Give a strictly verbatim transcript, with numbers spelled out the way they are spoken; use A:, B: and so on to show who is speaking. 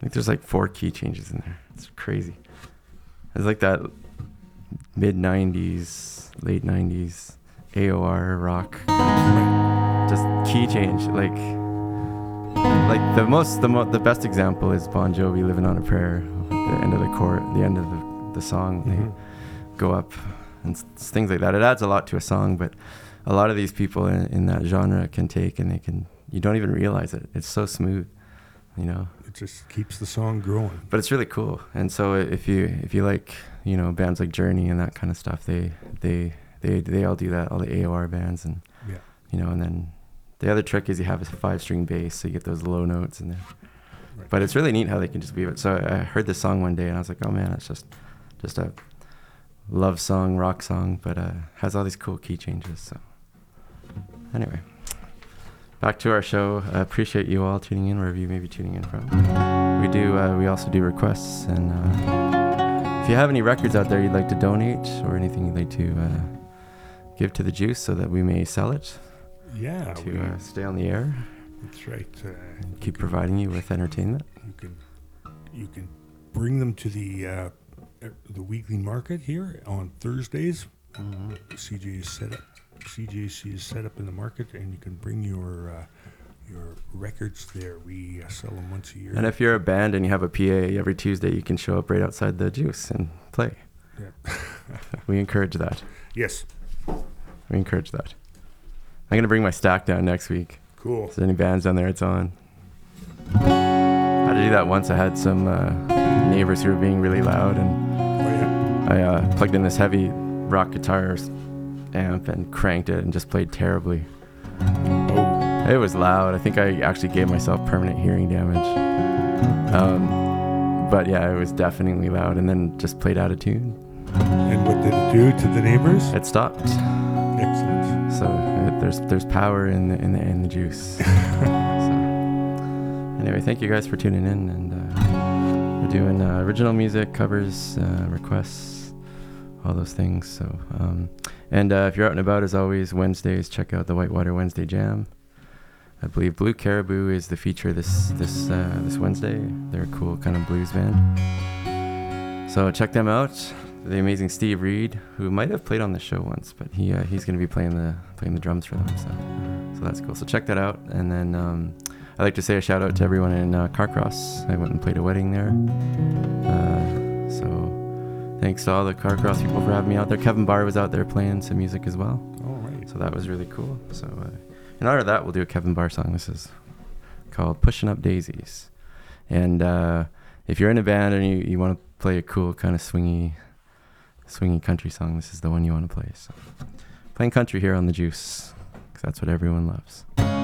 A: Like there's like four key changes in there. It's crazy. It's like that mid nineties, late nineties A O R rock. Just key change. Like like the most the mo- the best example is Bon Jovi, Living on a Prayer. The end of the chord, the end of the, the song, mm-hmm. they go up and s- things like that. It adds a lot to a song, but a lot of these people in, in that genre can take and they can, you don't even realize it. It's so smooth, you know.
B: It just keeps the song growing.
A: But it's really cool. And so if you if you like, you know, bands like Journey and that kind of stuff, they they they, they all do that, all the A O R bands. And,
B: yeah.
A: you know, and then the other trick is you have a five-string bass, so you get those low notes in there.
B: Right.
A: But it's really neat how they can just weave it. So I heard this song one day and I was like, oh man, it's just just a love song, rock song, but uh has all these cool key changes. So anyway, back to our show. I appreciate you all tuning in wherever you may be tuning in from. We do uh, we also do requests, and uh, if you have any records out there you'd like to donate or anything you'd like to uh, give to the Juice so that we may sell it,
B: yeah,
A: to
B: we,
A: uh, stay on the air.
B: That's right. Uh,
A: keep you providing can, you with entertainment.
B: You can you can bring them to the uh, the weekly market here on Thursdays. Mm-hmm. C J is set up. C J C is set up in the market, and you can bring your uh, your records there. We uh, sell them once a year.
A: And if you're a band and you have a P A every Tuesday, you can show up right outside the Juice and play.
B: Yeah.
A: We encourage that.
B: Yes.
A: We encourage that. I'm gonna bring my stack down next week.
B: Cool.
A: If there's any bands down there, it's on. I had to do that once. I had some uh, neighbors who were being really loud, and
B: oh, yeah.
A: I uh, plugged in this heavy rock guitar amp and cranked it and just played terribly.
B: Oh.
A: It was loud. I think I actually gave myself permanent hearing damage. Um, but yeah, it was definitely loud, and then just played out of tune.
B: And what did it do to the neighbors?
A: It stopped.
B: Excellent.
A: So uh, there's there's power in the in the in the Juice. So, anyway, thank you guys for tuning in, and uh, we're doing uh, original music, covers, uh, requests, all those things. So um, and uh, if you're out and about, as always, Wednesdays, check out the Whitewater Wednesday Jam. I believe Blue Caribou is the feature this this uh, this Wednesday. They're a cool kind of blues band. So check them out. The amazing Steve Reed, who might have played on the show once, but he uh, he's going to be playing the playing the drums for them. So so that's cool. So check that out. And then um, I'd like to say a shout out to everyone in uh, Carcross. I went and played a wedding there. Uh, so thanks to all the Carcross people for having me out there. Kevin Barr was out there playing some music as well.
B: All right.
A: So that was really cool. So uh, in honor of that, we'll do a Kevin Barr song. This is called Pushing Up Daisies. And uh, if you're in a band and you, you want to play a cool kind of swingy swingy country song, this is the one you want to play. So playing country here on the Juice, because that's what everyone loves.